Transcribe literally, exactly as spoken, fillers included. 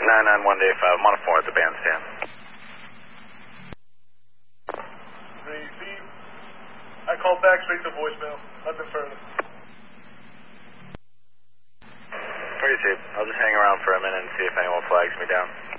nine nine one day five, I'm on a four at the bandstand. Receive. I called back straight to voicemail. Nothing further. Pretty safe. I'll just hang around for a minute and see if anyone flags me down.